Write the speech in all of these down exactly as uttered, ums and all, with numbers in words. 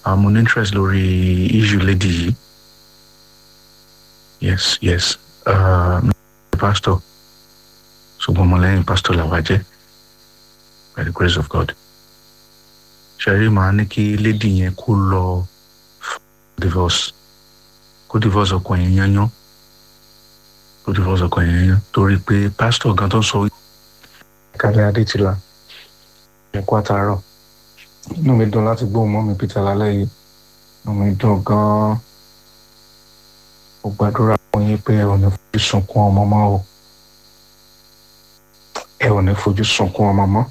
I'm on interest lórí issue lady yìí. Yes, yes. Uh, pastor. Ṣùgbọ́n mo lẹ́yìn pastor làwa jẹ́. By the grace of God. Ṣẹ̀rí màá ní kí lady yẹn kó lọ divorce. Kó divorce ọkọ yẹn yányán. Kó divorce ọkọ yẹn yányán. Torí pé pastor gan tó sọ Kálẹ̀ Adétìlá. Ẹ kú àtàárọ̀. Inú mi dùn láti gbóhùn mọ́ mi Peter lálẹ́ yìí. Inú mi dùn gan-an. Mo gbàdúrà fún yín pé ẹ ò ní fojú sunkún ọmọ mọ́ o. Ẹ ò ní fojú sunkún ọmọ mọ́.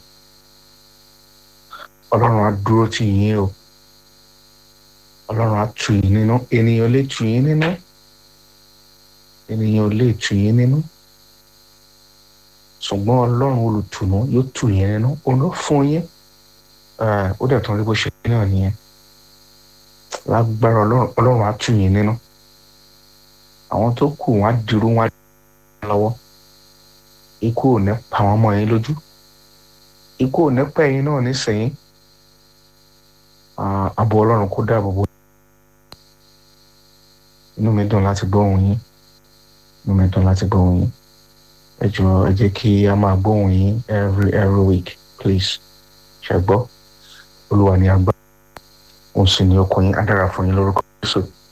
Ọlọ́run á dúró tì yín o. Ọlọ́run á tù yín nínú. Ènìyàn lè tù yín nínú. Ènìyàn lè tù yín nínú. Ṣùgbọ́n Ọlọ́run olùtùnú yóò tù yín nínú. Òun ló fún yín. Ó dẹ̀ tún rí bó ṣe náà nìyẹn. Lágbára Ọlọ́run, Ọlọ́run á tù yín nínú. Àwọn tó kù wọ́n á dirú wọn á lọ́wọ́. Ikú ò ní pa wọ́n mọ́ yín lójú. Ikú ò ní pa ẹ̀yin náà nísìnyí. Ààbò Ọlọ́run kó dáàbò bò. Inú mi dùn láti gbọ́ ohùn yín. Inú mi dùn láti gbọ́ ohùn yín. Ẹ jọ̀ọ́ ẹ jẹ́ kí a máa gbọ́ ohùn yín every every week, please. Ṣé gbọ́? Olúwa ni agbára. Òun sì ni ọkàn yín á dára fún yín lórúkọ Jésù.